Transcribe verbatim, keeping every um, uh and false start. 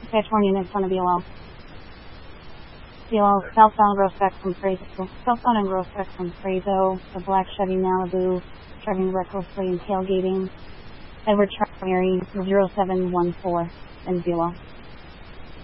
Dispatch one units on a B L L. B L L southbound Grosbeck from Frazo. Southbound and Grosbeck from Frazo. The black Chevy Malibu driving recklessly and tailgating. Edward Charlie zero seven one four and B L L.